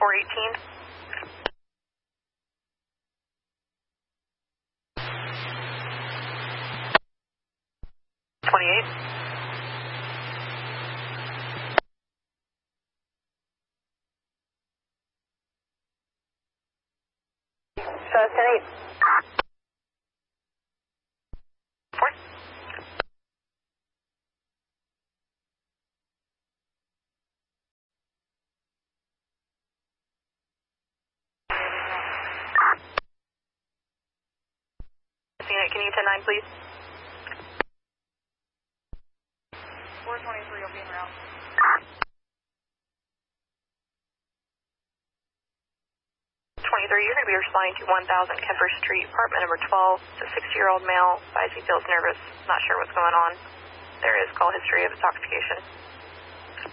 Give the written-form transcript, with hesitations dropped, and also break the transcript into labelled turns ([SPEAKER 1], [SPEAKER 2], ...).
[SPEAKER 1] 418. 28. 10-8. 4. Unit, can you 10-9, please? 423 will be en route. 23, you're going to be responding to 1000 Kemper Street, apartment number 12. It's a 60-year-old male. Advise he feels nervous, not sure what's going on. There is call history of intoxication.